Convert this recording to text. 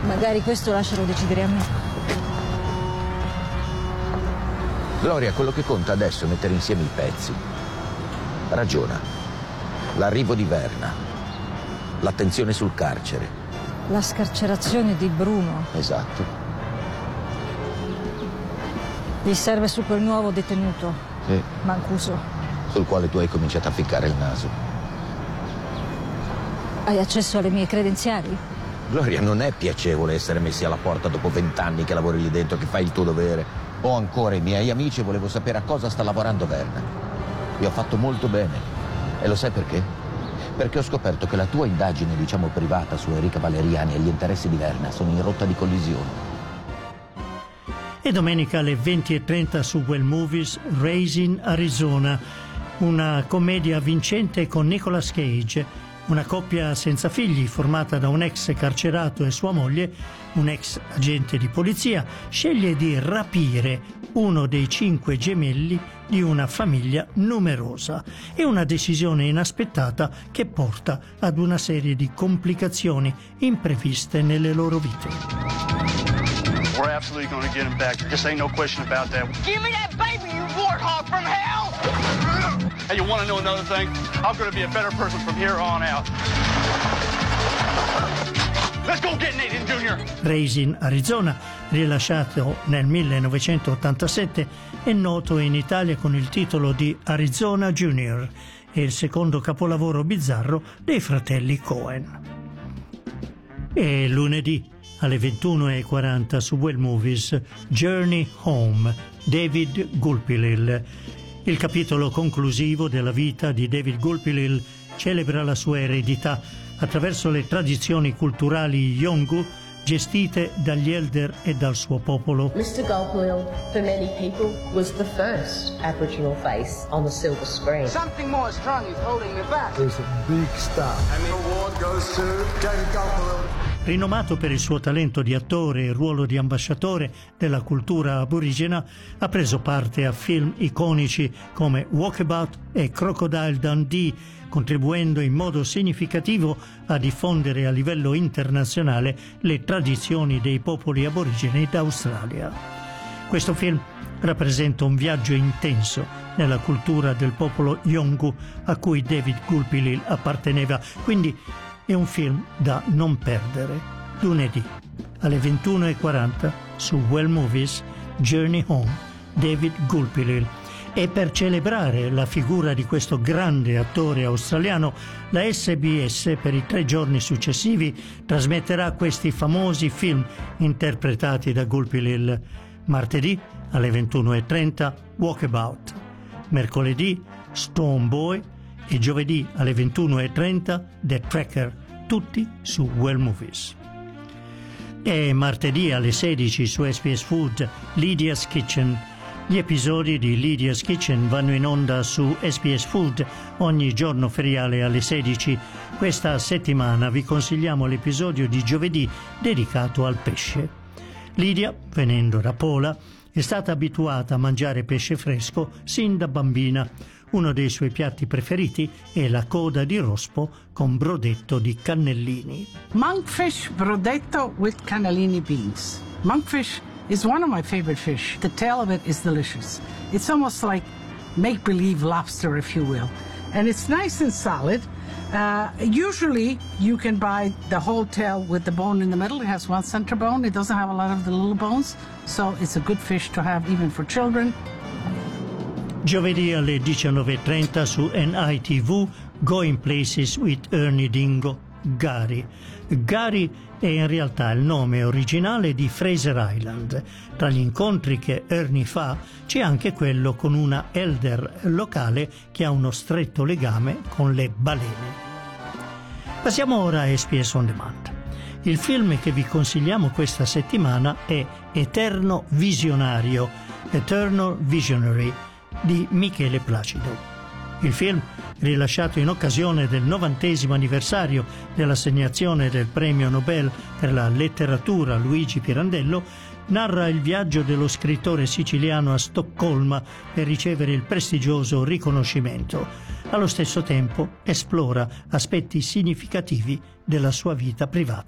Magari questo lascialo decidere a me. Gloria, quello che conta adesso è mettere insieme i pezzi. Ragiona. L'arrivo di Verna. L'attenzione sul carcere. La scarcerazione di Bruno. Esatto. Gli serve su quel nuovo detenuto. Sì. Mancuso. Sul quale tu hai cominciato a ficcare il naso. Hai accesso alle mie credenziali? Gloria, non è piacevole essere messi alla porta dopo 20 anni che lavori lì dentro, che fai il tuo dovere. Ho ancora i miei amici e volevo sapere a cosa sta lavorando Verna. Vi ho fatto molto bene. E lo sai perché? Perché ho scoperto che la tua indagine, diciamo privata, su Enrica Valeriani e gli interessi di Verna sono in rotta di collisione. E domenica alle 20:30 su Well Movies, Raising Arizona, una commedia vincente con Nicolas Cage. Una coppia senza figli, formata da un ex carcerato e sua moglie, un ex agente di polizia, sceglie di rapire uno dei 5 gemelli di una famiglia numerosa. È una decisione inaspettata che porta ad una serie di complicazioni impreviste nelle loro vite. We're absolutely going to get him back. Just ain't no question about that. Give me that baby, you warthog from hell! Hey, you want to know another thing? I'm going to be a better person from here on out. Let's go get Nathan Jr. Raising Arizona, rilasciato nel 1987, è noto in Italia con il titolo di Arizona Junior. È il secondo capolavoro bizzarro dei fratelli Coen. E lunedì alle 21:40 su Well Movies, Journey Home, David Gulpilil. Il capitolo conclusivo della vita di David Gulpilil celebra la sua eredità attraverso le tradizioni culturali Yolngu gestite dagli elder e dal suo popolo. Mr. Gulpilil, for many people, was the first Aboriginal face on the silver screen. Something more strong is holding me back. There's a big star. And the award goes to David Gulpilil. Rinomato per il suo talento di attore e ruolo di ambasciatore della cultura aborigena, ha preso parte a film iconici come Walkabout e Crocodile Dundee, contribuendo in modo significativo a diffondere a livello internazionale le tradizioni dei popoli aborigeni d'Australia. Questo film rappresenta un viaggio intenso nella cultura del popolo Yolngu a cui David Gulpilil apparteneva, quindi è un film da non perdere. Lunedì alle 21:40 su Well Movies, Journey Home, David Gulpilil. E per celebrare la figura di questo grande attore australiano, la SBS per i 3 giorni successivi trasmetterà questi famosi film interpretati da Gulpilil. Martedì alle 21:30 Walkabout, mercoledì Stone Boy e giovedì alle 21:30 The Tracker, tutti su Well Movies. E martedì alle 16 su SBS Food, Lydia's Kitchen. Gli episodi di Lydia's Kitchen vanno in onda su SBS Food ogni giorno feriale alle 16. Questa settimana vi consigliamo l'episodio di giovedì dedicato al pesce. Lydia, venendo da Pola, è stata abituata a mangiare pesce fresco sin da bambina. Uno dei suoi piatti preferiti è la coda di rospo con brodetto di cannellini. Monkfish brodetto with cannellini beans. Monkfish is one of my favorite fish. The tail of it is delicious. It's almost like make-believe lobster, if you will. And it's nice and solid. Usually you can buy the whole tail with the bone in the middle. It has one center bone. It doesn't have a lot of the little bones. So it's a good fish to have even for children. Giovedì alle 19:30 su NITV, Going Places with Ernie Dingo, Gary. Gary è in realtà il nome originale di Fraser Island. Tra gli incontri che Ernie fa c'è anche quello con una elder locale che ha uno stretto legame con le balene. Passiamo ora a SBS On Demand. Il film che vi consigliamo questa settimana è Eterno Visionario, Eternal Visionary, di Michele Placido. Il film, rilasciato in occasione del 90° anniversario dell'assegnazione del premio Nobel per la letteratura Luigi Pirandello, narra il viaggio dello scrittore siciliano a Stoccolma per ricevere il prestigioso riconoscimento. Allo stesso tempo esplora aspetti significativi della sua vita privata.